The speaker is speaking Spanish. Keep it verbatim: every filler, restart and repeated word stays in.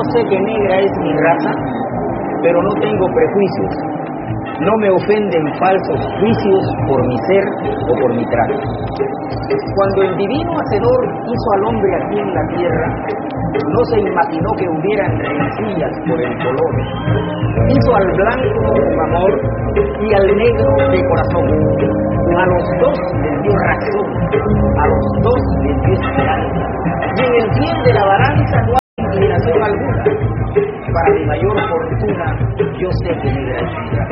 sé que negra es mi raza, pero no tengo prejuicios. No me ofenden falsos juicios por mi ser o por mi trato. Cuando el divino Hacedor hizo al hombre aquí en la tierra, no se imaginó que hubieran rencillas por el color. Hizo al blanco con amor y al negro de corazón. A los dos les dio razón, a los dos les dio esperanza. Y en el pie de la balanza no hay inclinación alguna. Para mi mayor fortuna, yo sé que negra es mi raza.